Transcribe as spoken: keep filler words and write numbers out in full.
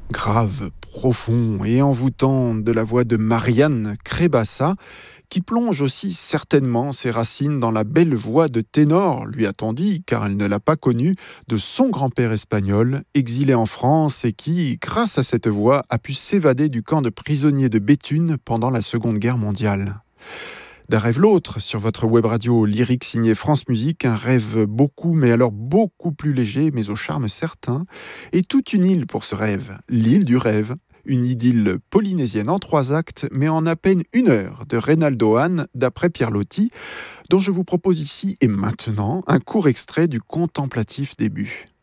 grave, profond et envoûtant de la voix de Marianne Crébassa, qui plonge aussi certainement ses racines dans la belle voix de ténor, lui a-t-on dit, car elle ne l'a pas connue, de son grand-père espagnol, exilé en France et qui, grâce à cette voix, a pu s'évader du camp de prisonniers de Béthune pendant la Seconde Guerre mondiale. D'un rêve l'autre, sur votre web radio lyrique signée France Musique, un rêve beaucoup, mais alors beaucoup plus léger, mais au charme certain, et toute une île pour ce rêve, l'île du rêve, une idylle polynésienne en trois actes, mais en à peine une heure, de Reynaldo Hahn, d'après Pierre Loti, dont je vous propose ici et maintenant un court extrait du contemplatif début.